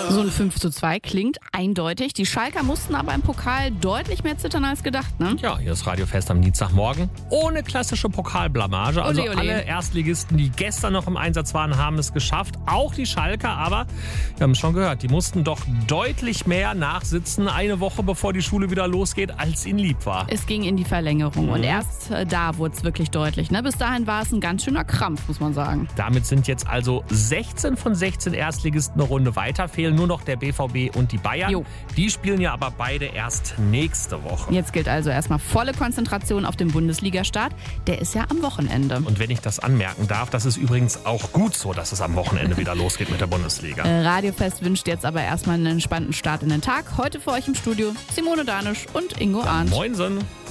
So ein 5:2 klingt eindeutig. Die Schalker mussten aber im Pokal deutlich mehr zittern als gedacht, ne? Ja, hier ist Radiofest am Dienstagmorgen. Ohne klassische Pokalblamage. Also Ole, ole. alle Erstligisten, die gestern noch im Einsatz waren, haben es geschafft. Auch die Schalker, aber wir haben es schon gehört, die mussten doch deutlich mehr nachsitzen, eine Woche bevor die Schule wieder losgeht, als ihnen lieb war. Es ging in die Verlängerung und erst da wurde es wirklich deutlich, ne? Bis dahin war es ein ganz schöner Krampf, muss man sagen. Damit sind jetzt also 16 von 16 Erstligisten eine Runde weiter. Fehlen nur noch der BVB und die Bayern. Jo. Die spielen ja aber beide erst nächste Woche. Jetzt gilt also erstmal volle Konzentration auf den Bundesliga-Start. Der ist ja am Wochenende. Und wenn ich das anmerken darf, das ist übrigens auch gut so, dass es am Wochenende wieder losgeht mit der Bundesliga. Radiofest wünscht jetzt aber erstmal einen entspannten Start in den Tag. Heute für euch im Studio Simone Danisch und Ingo Arndt. Moinsen.